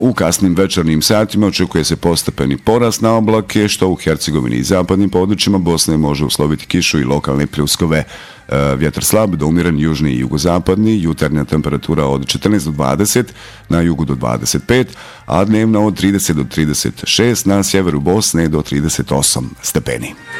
U kasnim večernjim satima očekuje se postepeni porast na oblake, što u Hercegovini i zapadnim područjima Bosne može usloviti kišu i lokalne pljuskove. Vjetar slab do umiren južni i jugozapadni, jutarnja temperatura od 14 do 20, na jugu do 25, a dnevna od 30 do 36, na sjeveru Bosne do 38 stepeni.